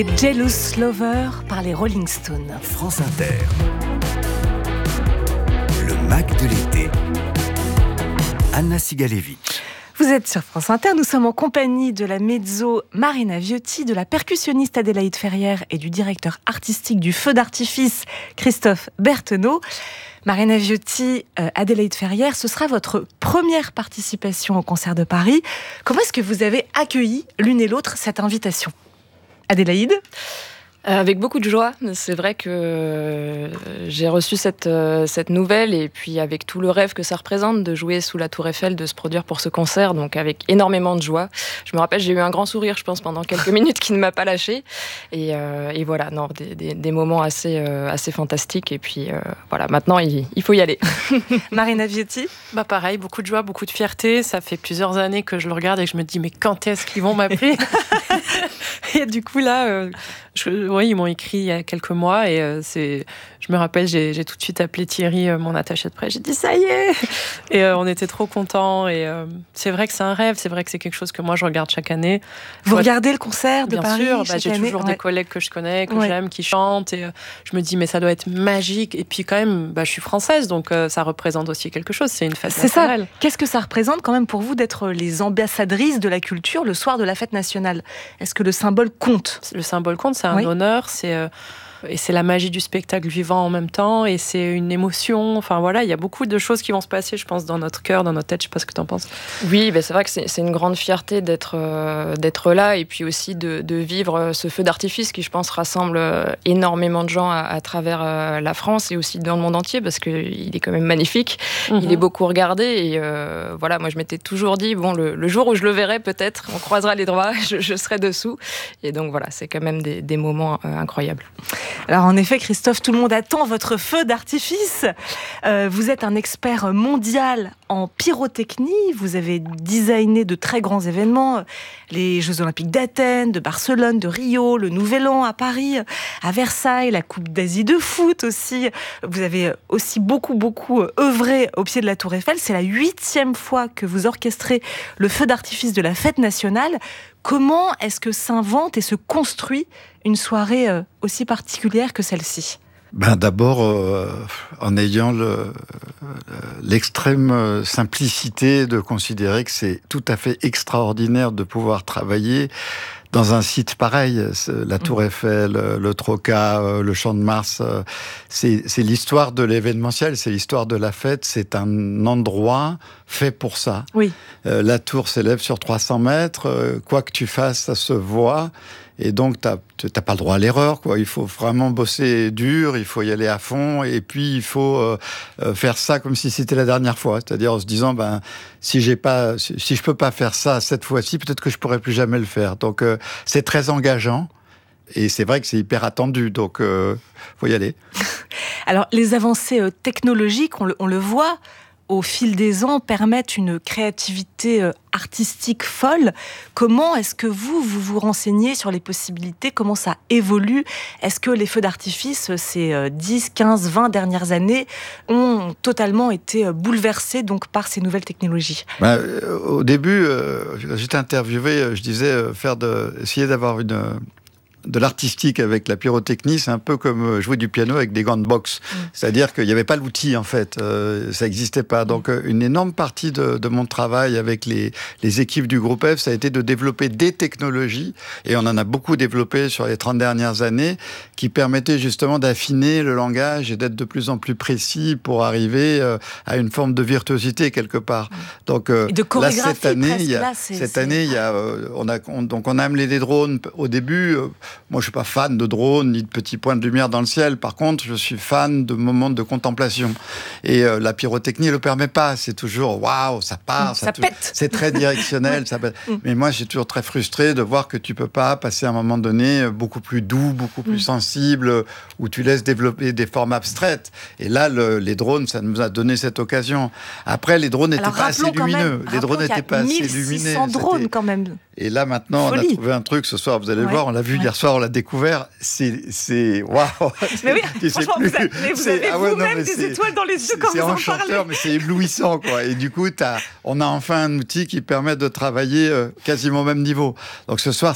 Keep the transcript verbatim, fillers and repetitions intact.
Jealous Lover par les Rolling Stones. France Inter. Le Mac de l'été. Anna Sigalevitch. Vous êtes sur France Inter, nous sommes en compagnie de la mezzo Marina Viotti, de la percussionniste Adélaïde Ferrière et du directeur artistique du Feu d'Artifice Christophe Berthenaud. Marina Viotti, euh, Adélaïde Ferrière, ce sera votre première participation au Concert de Paris. Comment est-ce que vous avez accueilli l'une et l'autre cette invitation ? Adélaïde ? Avec beaucoup de joie. C'est vrai que j'ai reçu cette, cette nouvelle et puis avec tout le rêve que ça représente de jouer sous la Tour Eiffel, de se produire pour ce concert, donc avec énormément de joie. Je me rappelle, j'ai eu un grand sourire, je pense, pendant quelques minutes qui ne m'a pas lâché. Et, euh, et voilà, non, des, des, des moments assez, euh, assez fantastiques. Et puis euh, voilà, maintenant, il, il faut y aller. Marina Viotti ? Bah pareil, beaucoup de joie, beaucoup de fierté. Ça fait plusieurs années que je le regarde et que je me dis, mais quand est-ce qu'ils vont m'appeler ? Et du coup, là, euh, je, oui, ils m'ont écrit il y a quelques mois et euh, c'est, je me rappelle, j'ai, j'ai tout de suite appelé Thierry, euh, mon attaché de presse. J'ai dit, ça y est ! Et euh, on était trop contents. Et euh, c'est vrai que c'est un rêve, c'est vrai que c'est quelque chose que moi, je regarde chaque année. Vous moi, regardez le concert de bien Paris sûr, bah, j'ai année, toujours ouais. des collègues que je connais, que ouais. j'aime, qui chantent. Et euh, je me dis, mais ça doit être magique. Et puis quand même, bah, je suis française, donc euh, ça représente aussi quelque chose. C'est une fête c'est nationale. Ça. Qu'est-ce que ça représente quand même pour vous d'être les ambassadrices de la culture le soir de la fête nationale ? Est-ce que le symbole compte ? Le symbole compte, c'est un oui. honneur, c'est... Euh, et c'est la magie du spectacle vivant en même temps, et c'est une émotion. Enfin voilà, il y a beaucoup de choses qui vont se passer, je pense, dans notre cœur, dans notre tête. Je sais pas ce que tu en penses. Oui, ben c'est vrai que c'est, c'est une grande fierté d'être, euh, d'être là, et puis aussi de, de vivre ce feu d'artifice qui, je pense, rassemble énormément de gens à, à travers euh, la France et aussi dans le monde entier, parce qu'il est quand même magnifique. Mm-hmm. Il est beaucoup regardé, et euh, voilà, moi je m'étais toujours dit, bon, le, le jour où je le verrai, peut-être, on croisera les doigts, je, je serai dessous. Et donc voilà, c'est quand même des, des moments euh, incroyables. Alors en effet, Christophe, tout le monde attend votre feu d'artifice. Euh, vous êtes un expert mondial en pyrotechnie. Vous avez designé de très grands événements, les Jeux Olympiques d'Athènes, de Barcelone, de Rio, le Nouvel An à Paris, à Versailles, la Coupe d'Asie de foot aussi. Vous avez aussi beaucoup, beaucoup œuvré au pied de la Tour Eiffel. C'est la huitième fois que vous orchestrez le feu d'artifice de la fête nationale. Comment est-ce que s'invente et se construit une soirée aussi particulière que celle-ci ? Ben d'abord, euh, en ayant le, l'extrême simplicité de considérer que c'est tout à fait extraordinaire de pouvoir travailler dans un site pareil, la Tour Eiffel, le Troca, le Champ de Mars, c'est, c'est l'histoire de l'événementiel, c'est l'histoire de la fête, c'est un endroit fait pour ça. Oui. Euh, la tour s'élève sur trois cents mètres, euh, quoi que tu fasses, ça se voit. Et donc, t'as, t'as pas le droit à l'erreur, quoi. Il faut vraiment bosser dur, il faut y aller à fond, et puis il faut euh, faire ça comme si c'était la dernière fois. C'est-à-dire en se disant, ben, si j'ai pas, si, si je peux pas faire ça cette fois-ci, peut-être que je pourrai plus jamais le faire. Donc, euh, c'est très engageant, et c'est vrai que c'est hyper attendu. Donc, euh, faut y aller. Alors, les avancées technologiques, on le, on le voit, au fil des ans, permettent une créativité artistique folle. Comment est-ce que vous, vous vous renseignez sur les possibilités ? Comment ça évolue ? Est-ce que les feux d'artifice, ces dix, quinze, vingt dernières années, ont totalement été bouleversés donc, par ces nouvelles technologies ? Ben, euh, au début, euh, j'étais interviewé, je disais, euh, faire de, essayer d'avoir une... Euh, de l'artistique avec la pyrotechnie, c'est un peu comme jouer du piano avec des gants de boxe. Mmh. C'est-à-dire qu'il n'y avait pas l'outil, en fait. Euh, ça n'existait pas. Donc, euh, une énorme partie de, de mon travail avec les, les équipes du groupe F, ça a été de développer des technologies, et on en a beaucoup développé sur les trente dernières années, qui permettaient justement d'affiner le langage et d'être de plus en plus précis pour arriver euh, à une forme de virtuosité, quelque part. Donc, euh, et de chorégraphie, là, cette année, il y a, là, c'est, cette c'est... année, il y a, euh, on a, on, donc on a amené les drones au début. Euh, Moi, je suis pas fan de drones ni de petits points de lumière dans le ciel. Par contre, je suis fan de moments de contemplation. Et euh, la pyrotechnie ne le permet pas. C'est toujours waouh, ça part, ça, ça pète. Tout, c'est très directionnel. ça pète. Mais moi, je suis toujours très frustré de voir que tu peux pas passer à un moment donné beaucoup plus doux, beaucoup plus mm. sensible, où tu laisses développer des formes abstraites. Et là, le, les drones, ça nous a donné cette occasion. Après, les drones n'étaient pas assez lumineux. Même, les drones n'étaient pas assez lumineux. drones quand même. Et là, maintenant, Folie. on a trouvé un truc ce soir. Vous allez ouais. le voir. On l'a vu ouais. hier soir. On l'a découvert. C'est, c'est, waouh. Mais oui, franchement, vous avez, mais vous avez ah ouais, vous-même non, des c'est, étoiles dans les yeux quand vous en parlez. C'est enchanteur, mais c'est éblouissant, quoi. Et du coup, t'as, on a enfin un outil qui permet de travailler euh, quasiment au même niveau. Donc ce soir,